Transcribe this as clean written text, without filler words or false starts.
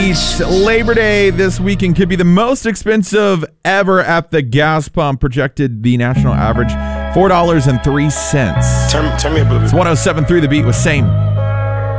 Labor Day this weekend could be the most expensive ever at the gas pump. Projected the national average $4.03. Turn me up a little bit. It's 107.3 The Beat with Same.